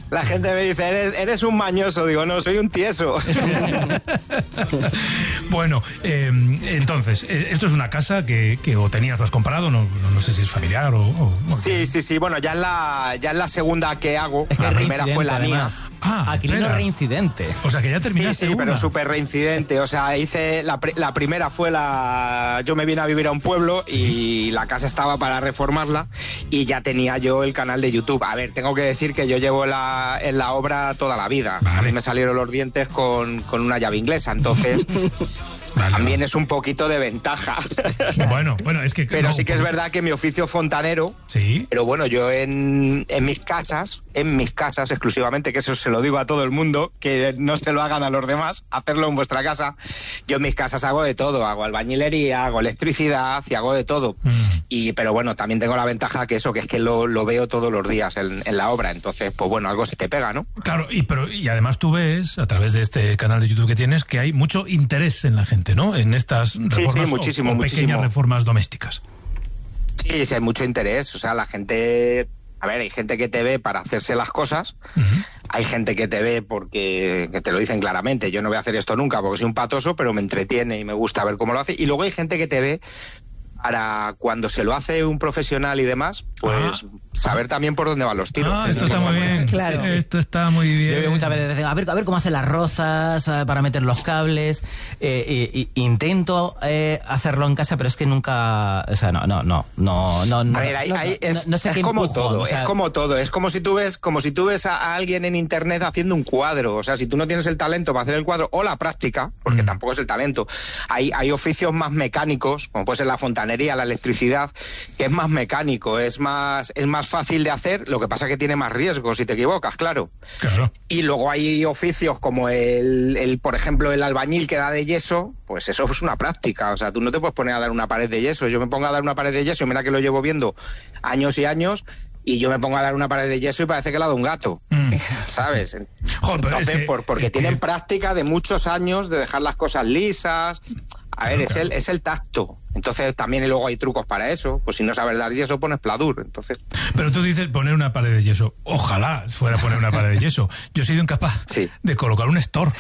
La gente me dice, eres un mañoso. Digo, no, soy un tieso. Bueno, entonces, esto es una casa que o tenías, lo has comprado, no sé si es familiar o Sí. Bueno, ya es la segunda que hago. Es que la primera fue la además. mía. Aquilino reincidente. O sea, que ya terminaste Sí, una. pero súper reincidente. O sea, hice la primera fue yo me vine a vivir a un pueblo y la casa estaba para reformarla y ya tenía yo el canal de YouTube. A ver, tengo que decir que yo llevo en la obra toda la vida. Vale. A mí me salieron los dientes con una llave inglesa, entonces también es un poquito de ventaja. Bueno, es que... Pero sí que es verdad que mi oficio fontanero, sí. Pero bueno, yo en mis casas exclusivamente, que eso se lo digo a todo el mundo, que no se lo hagan a los demás, hacerlo en vuestra casa. Yo en mis casas hago de todo, hago albañilería, hago electricidad y hago de todo. Pero bueno, también tengo la ventaja que es que lo veo todos los días en la obra, entonces pues bueno, algo se te pega, ¿no? Claro, y además tú ves, a través de este canal de YouTube que tienes, que hay mucho interés en la gente, ¿no? En estas reformas muchísimo. Pequeñas reformas domésticas. Sí, hay mucho interés, o sea, la gente... A ver, hay gente que te ve para hacerse las cosas, hay gente que te ve porque que te lo dicen claramente, yo no voy a hacer esto nunca porque soy un patoso, pero me entretiene y me gusta ver cómo lo hace, y luego hay gente que te ve para cuando se lo hace un profesional y demás, pues saber también por dónde van los tiros. Esto está muy bien. Claro. Esto está muy bien. Yo veo muchas veces, a ver cómo hacen las rozas para meter los cables. Intento hacerlo en casa, pero es que nunca, o sea, no. A ver, no sé qué como empujo, todo, o sea, es como todo. Es como si tú ves a alguien en internet haciendo un cuadro. O sea, si tú no tienes el talento para hacer el cuadro o la práctica, porque tampoco es el talento, hay oficios más mecánicos, como puede ser la fontanería, la electricidad, que es más mecánico, es más fácil de hacer, lo que pasa es que tiene más riesgo si te equivocas, claro. Y luego hay oficios como por ejemplo, el albañil que da de yeso, pues eso es una práctica, o sea, tú no te puedes poner a dar una pared de yeso. Yo me pongo a dar una pared de yeso, mira que lo llevo viendo años y años, y yo me pongo a dar una pared de yeso y parece que la da un gato, ¿sabes? Entonces, porque tienen práctica de muchos años de dejar las cosas lisas. A ver, es el tacto. Entonces también luego hay trucos para eso. Pues si no sabes dar yeso, pones pladur. Entonces... Pero tú dices poner una pared de yeso. Ojalá fuera poner una pared de yeso. Yo he sido incapaz de colocar un store.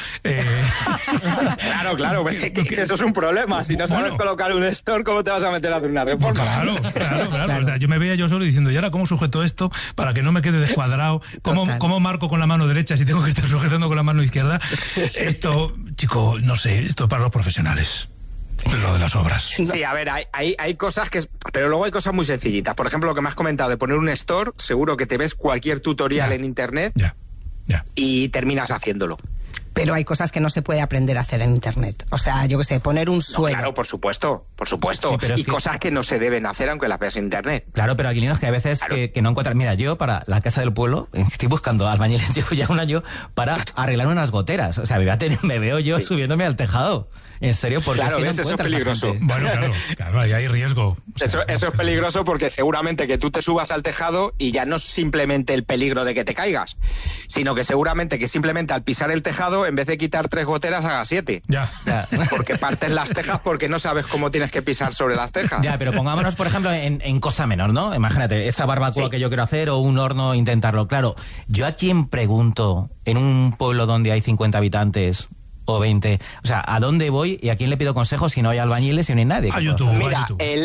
Claro, pues que eso es un problema. Si no sabes colocar un store, ¿cómo te vas a meter a hacer una reforma? Claro. O sea, yo me veía yo solo diciendo, ¿y ahora cómo sujeto esto para que no me quede descuadrado? ¿Cómo marco con la mano derecha si tengo que estar sujetando con la mano izquierda? Esto, chico, no sé, esto es para los profesionales. Lo de las obras. Sí, a ver, hay cosas que... Pero luego hay cosas muy sencillitas. Por ejemplo, lo que me has comentado de poner un store, seguro que te ves cualquier tutorial en internet y terminas haciéndolo. Pero hay cosas que no se puede aprender a hacer en internet. O sea, yo qué sé, poner un suelo. Claro, por supuesto. Sí, cosas que no se deben hacer aunque las veas en internet. Claro, pero Aquilino, es que hay veces que no encuentran... Mira, yo para la casa del pueblo estoy buscando albañiles, llevo ya un año para arreglar unas goteras. O sea, me veo yo subiéndome al tejado. En serio, porque claro, es que eso es peligroso. Bueno, claro, ahí hay riesgo. O sea, eso es peligroso porque seguramente que tú te subas al tejado y ya no es simplemente el peligro de que te caigas, sino que seguramente que simplemente al pisar el tejado, en vez de quitar 3 goteras, hagas 7. Ya. Porque partes las tejas porque no sabes cómo tienes que pisar sobre las tejas. Ya, pero pongámonos, por ejemplo, en cosa menor, ¿no? Imagínate, esa barbacoa que yo quiero hacer o un horno, intentarlo. Claro, yo a quién pregunto en un pueblo donde hay 50 habitantes... o 20, o sea, ¿a dónde voy y a quién le pido consejos si no hay albañiles y no hay nadie? A YouTube. Mira,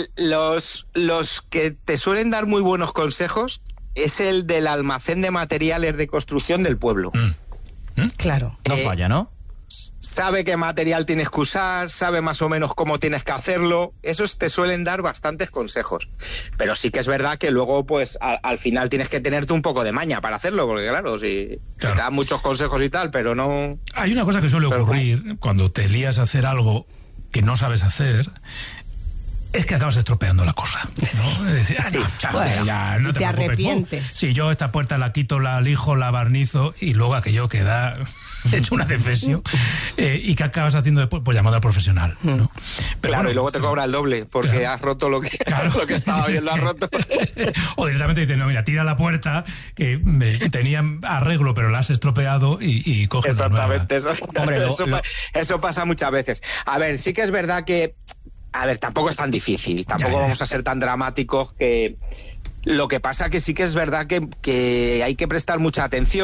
los que te suelen dar muy buenos consejos es el del almacén de materiales de construcción del pueblo. Claro. No falla, ¿no? Sabe qué material tienes que usar, sabe más o menos cómo tienes que hacerlo. Esos te suelen dar bastantes consejos. Pero sí que es verdad que luego, pues, al final tienes que tenerte un poco de maña para hacerlo, porque claro, si te dan muchos consejos y tal, pero no... Hay una cosa que suele ocurrir cuando te lías a hacer algo que no sabes hacer, es que acabas estropeando la cosa, ¿no? Es decir, no te arrepientes. Si yo esta puerta la quito, la lijo, la barnizo y luego aquello queda hecho una defesio, y ¿qué acabas haciendo después? Pues llamando al profesional, ¿no? Pero claro, y luego te cobra el doble porque has roto lo que estaba bien, lo has roto. O directamente dices, no, mira, tira la puerta que tenía arreglo pero la has estropeado y coges una nueva. Exactamente, eso pasa muchas veces. A ver, sí que es verdad que... A ver, tampoco es tan difícil, tampoco vamos a ser tan dramáticos que... Lo que pasa que sí que es verdad que hay que prestar mucha atención.